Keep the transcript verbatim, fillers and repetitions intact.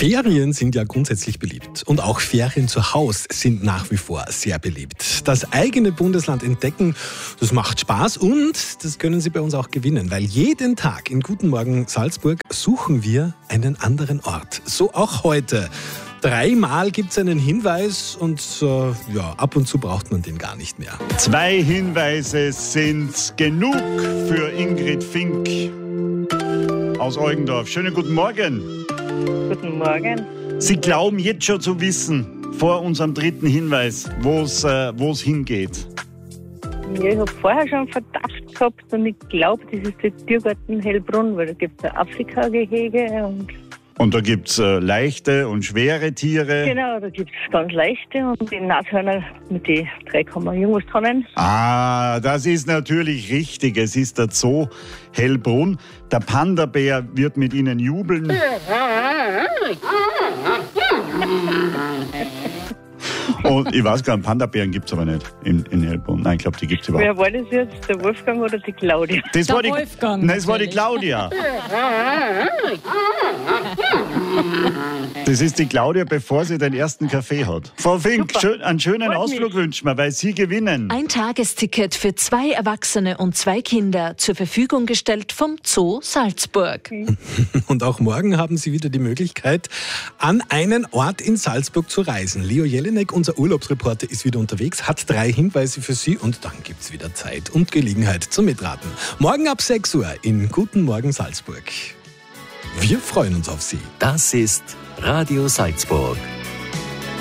Ferien sind ja grundsätzlich beliebt und auch Ferien zu Hause sind nach wie vor sehr beliebt. Das eigene Bundesland entdecken, das macht Spaß und das können Sie bei uns auch gewinnen, weil jeden Tag in Guten Morgen Salzburg suchen wir einen anderen Ort. So auch heute. Dreimal gibt es einen Hinweis und äh, ja, ab und zu braucht man den gar nicht mehr. Zwei Hinweise sind genug für Ingrid Fink aus Eugendorf. Schönen guten Morgen. Guten Morgen. Sie glauben jetzt schon zu wissen, vor unserem dritten Hinweis, wo es äh, wo's hingeht. Ja, ich habe vorher schon einen Verdacht gehabt und ich glaube, das ist der Tiergarten Hellbrunn, weil da gibt es ein Afrika-Gehege und Und da gibt es äh, leichte und schwere Tiere. genau, da gibt es ganz leichte und die Nashörner mit den drei Jungstonnen. Ah, das ist natürlich richtig. Es ist der Zoo Hellbrunn. Der Panda-Bär wird mit Ihnen jubeln. Und ich weiß gar nicht, Panda-Bären gibt es aber nicht in, in Hellbrunn. Nein, ich glaube, die gibt es überhaupt. Wer war das jetzt, der Wolfgang oder die Claudia? Das Der war die, Wolfgang, Nein, das war die natürlich. Claudia. Das ist die Claudia, bevor sie den ersten Kaffee hat. Frau Fink, schön, einen schönen Freut Ausflug mich. wünschen wir, weil Sie gewinnen. Ein Tagesticket für zwei Erwachsene und zwei Kinder zur Verfügung gestellt vom Zoo Salzburg. Und auch morgen haben Sie wieder die Möglichkeit, an einen Ort in Salzburg zu reisen. Leo Jelinek, unser Urlaubsreporter, ist wieder unterwegs, hat drei Hinweise für Sie und dann gibt es wieder Zeit und Gelegenheit zum Mitraten. Morgen ab sechs Uhr in Guten Morgen Salzburg. Wir freuen uns auf Sie. Das ist Radio Salzburg.